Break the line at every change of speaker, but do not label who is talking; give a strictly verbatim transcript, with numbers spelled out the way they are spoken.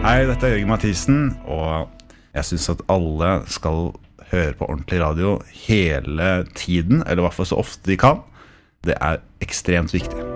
Hei, dette er Jørgen Mathisen, og jeg synes at alle skal høre på ordentlig radio hele tiden, eller I hvert fall så ofte de kan. Det er ekstremt viktig.